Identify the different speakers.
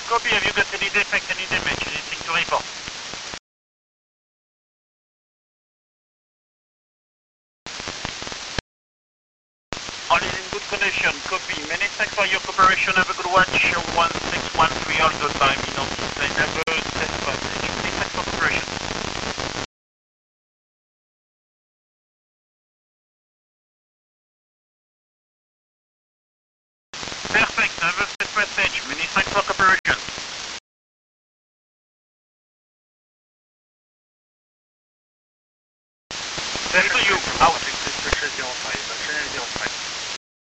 Speaker 1: Copy, have you got any defect, any damage, anything to report? All is in good condition, copy. Many thanks for your cooperation, have a good watch, 1613 all the time,